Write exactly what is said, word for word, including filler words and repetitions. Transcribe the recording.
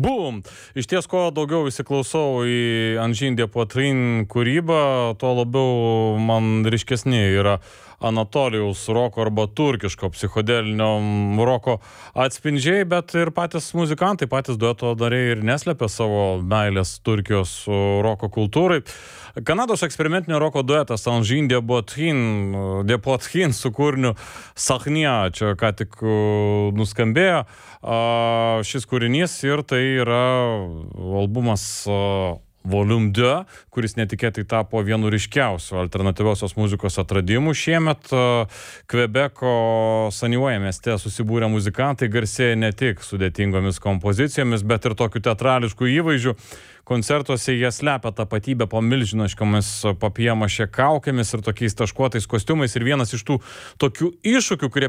Bum! Iš ties, kuo daugiau įsiklausau į Engine de Poitrine kūrybą, tuo labiau man ryškesni yra Anatolijaus roko arba turkiško psichodelinio roko atspindžiai, bet ir patys muzikantai, patys dueto nariai ir neslepia savo meilės Turkijos roko kultūrai. Kanados eksperimentinio roko duetas Engine de Poitrine, de Poitrine su kūriniu Sachnia, čia ką tik nuskambėjo šis kūrinys ir tai yra albumas Volume du, kuris netikėtai tapo vienu ryškiausių alternatyviosios muzikos atradimų. Šiemet Kvebeko Saniuoja mieste susibūrę muzikantai garsėja ne tik sudėtingomis kompozicijomis, bet ir tokiu teatrališku įvaizdžiu. Koncertuose jie slepia tapatybę po milžiniškomis papiemašė kaukėmis ir tokiais taškuotais kostiumais. Ir vienas iš tų tokių iššūkių, kurie